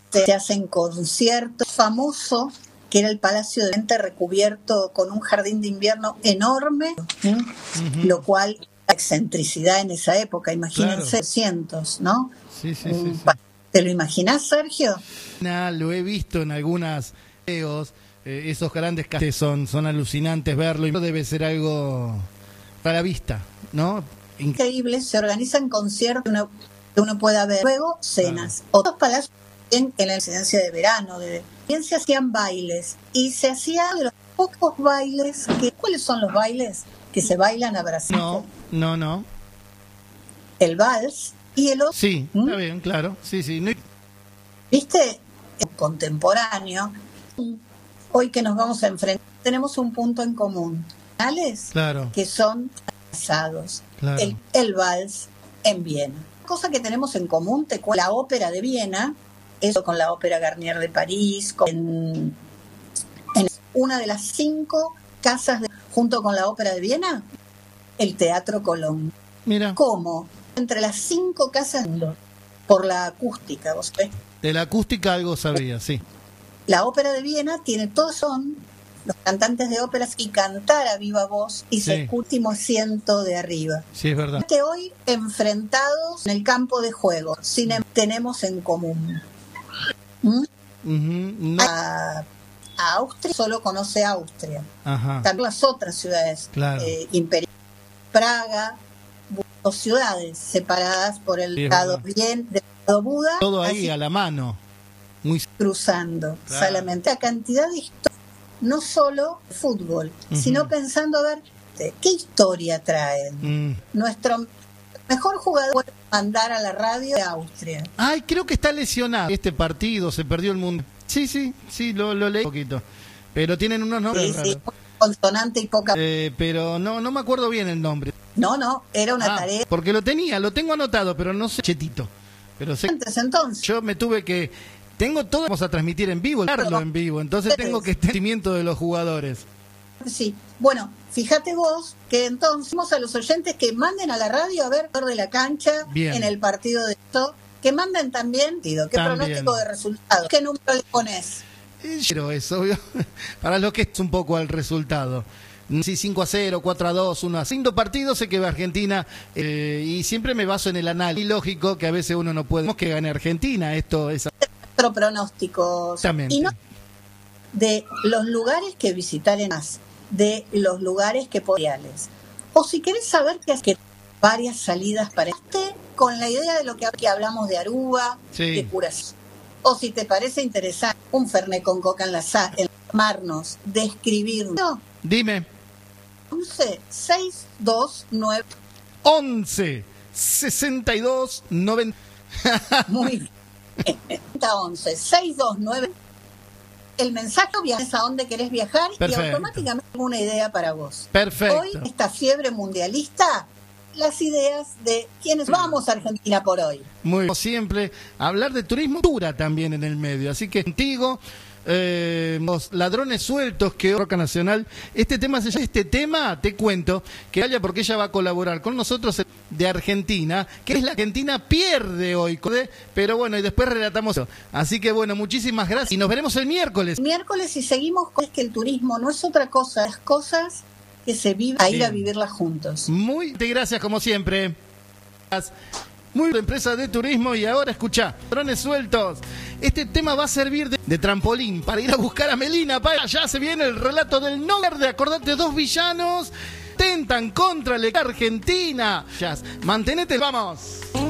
se hacen conciertos. Famoso, que era el Palacio de Gente recubierto con un jardín de invierno enorme, lo cual, la excentricidad en esa época, imagínense, cientos, ¿no? Sí. ¿Te lo imaginás, Sergio? Lo he visto en algunas videos, esos grandes castillos son alucinantes verlo y debe ser algo para la vista, ¿no? Increíble, se organizan conciertos que uno pueda ver, luego cenas. Otros palacios en la residencia de verano, también se hacían bailes y se hacían de los pocos bailes ¿cuáles son los bailes que se bailan a Brasil? No. El vals y el otro. Sí, está bien, claro. Sí. ¿Viste? Contemporáneo. Hoy que nos vamos a enfrentar, tenemos un punto en común. Claro. Que son casados. Claro. El vals en Viena. Cosa que tenemos en común, la ópera de Viena, eso con la ópera Garnier de París, en una de las 5 casas, junto con la ópera de Viena, el Teatro Colón. Mira. ¿Cómo? Entre las 5 casas, por la acústica, ¿vos ves? De la acústica algo sabía, sí. La ópera de Viena tiene todos son los cantantes de óperas y cantar a viva voz y se escucha último asiento de arriba. Sí, es verdad. Que hoy enfrentados en el campo de juego, tenemos en común. No. A Austria solo conoce Austria. Ajá. También las otras ciudades imperiales, Praga, dos ciudades separadas por el lado del lado Buda. Todo ahí a la mano. Muy cruzando solamente la cantidad de historia, no solo fútbol, sino pensando a ver qué historia traen. Nuestro mejor jugador puede mandar a la radio de Austria. Ay, creo que está lesionado. Este partido se perdió el mundo. Sí, lo leí un poquito. Pero tienen unos nombres raros. Consonante y poca. Pero no me acuerdo bien el nombre. No, era una tarea. Porque lo tengo anotado, pero no sé chetito. Pero sé. Entonces. Yo me tuve que. Tengo todo, vamos a transmitir en vivo, en vivo, entonces tengo que estar sentimiento de los jugadores. Sí, bueno, fíjate vos que entonces vamos a los oyentes que manden a la radio a ver de la cancha en el partido de esto, que manden también, qué pronóstico de resultado, qué número le pones. Pero es obvio, para lo que es un poco al resultado. Sí, 5-0, 4-2, 1-0. Lindo partido, sé que va Argentina y siempre me baso en el análisis. Y lógico que a veces uno no puede que gane Argentina, esto es pronósticos y no de los lugares que visitarán más, de los lugares que potenciales. O si querés saber que varias salidas para con la idea de lo que hablamos de Aruba, de curación. O si te parece interesante, un Fernet con coca en la sala, llamarnos, describirnos. No. Dime. 11 629 11 62 90. Muy bien. 11 629. El mensaje viajes a dónde querés viajar. Perfecto. Y automáticamente tengo una idea para vos. Perfecto. Hoy, esta fiebre mundialista, las ideas de quiénes vamos a Argentina por hoy. Muy bien. Como siempre, hablar de turismo dura también en el medio. Así que contigo, los ladrones sueltos que Roca Nacional, este tema te cuento que vaya porque ella va a colaborar con nosotros de Argentina, que es la Argentina pierde hoy, pero bueno, y después relatamos eso. Así que bueno, muchísimas gracias y nos veremos el miércoles. Miércoles y seguimos con que el turismo no es otra cosa, las cosas que se viven a ir a vivirlas juntos. Muy gracias como siempre. Muy buena empresa de turismo y ahora escuchá, drones sueltos. Este tema va a servir de trampolín para ir a buscar a Melina. Para allá se viene el relato del no verde. Acordate, 2 villanos tentan contra la Argentina. Mantenete, vamos.